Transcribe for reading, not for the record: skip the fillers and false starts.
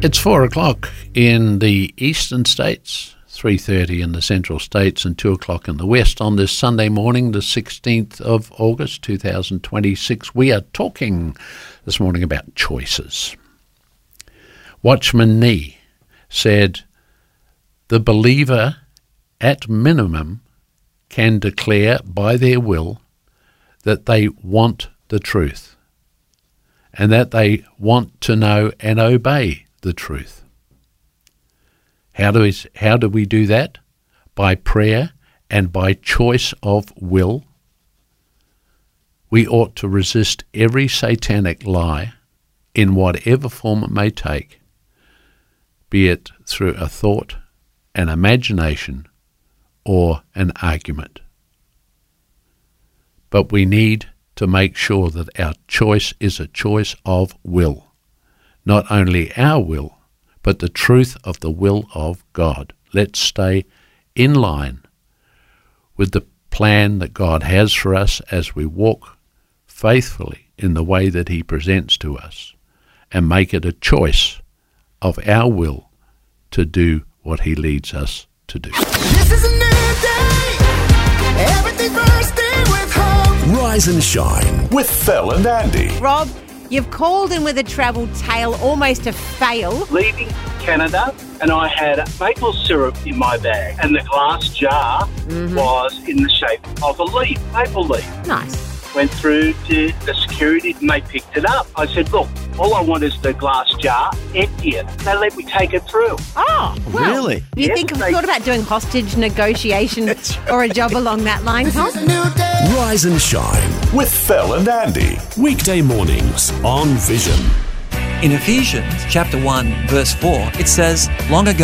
It's 4 o'clock in the eastern states, 3:30 in the central states and 2 o'clock in the west on this Sunday morning, the 16th of August 2026. We are talking this morning about choices. Watchman Nee said, "The believer at minimum can declare by their will that they want the truth and that they want to know and obey the truth." How do we do that? By prayer and by choice of will. We ought to resist every satanic lie in whatever form it may take, be it through a thought, an imagination, or an argument. But we need to make sure that our choice is a choice of will. Not only our will, but the truth of the will of God. Let's stay in line with the plan that God has for us as we walk faithfully in the way that He presents to us, and make it a choice of our will to do what He leads us to do. This is a new day. Everything's bursting with hope. Rise and shine with Phil and Andy. Rob, you've called in with a travel tale, almost a fail. Leaving Canada, and I had maple syrup in my bag, and the glass jar was in the shape of a leaf, maple leaf. Nice. Went through to the security and they picked it up. I said, "Look, all I want is the glass jar, empty it." They let me take it through. Oh, well, Really? You Yes, think I've they- thought about doing hostage negotiation or a job along that line, This huh? is a new day. Rise and shine with Phil and Andy. Weekday mornings on Vision. In Ephesians chapter 1, verse 4, it says, "Long ago